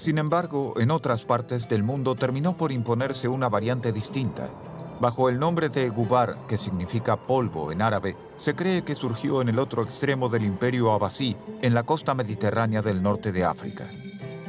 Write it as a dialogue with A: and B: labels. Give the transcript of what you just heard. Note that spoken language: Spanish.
A: Sin embargo, en otras partes del mundo terminó por imponerse una variante distinta. Bajo el nombre de Gubar, que significa polvo en árabe, se cree que surgió en el otro extremo del Imperio Abasí, en la costa mediterránea del norte de África.